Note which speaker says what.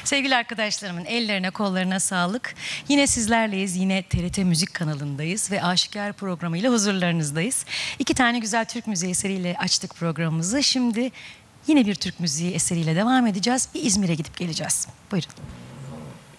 Speaker 1: Sevgili arkadaşlarımın ellerine kollarına sağlık. Yine sizlerleyiz. Yine TRT Müzik kanalındayız ve Aşikar programıyla huzurlarınızdayız. 2 tane güzel Türk müziği eseriyle açtık programımızı. Şimdi yine bir Türk müziği eseriyle devam edeceğiz. Bir İzmir'e gidip geleceğiz. Buyurun.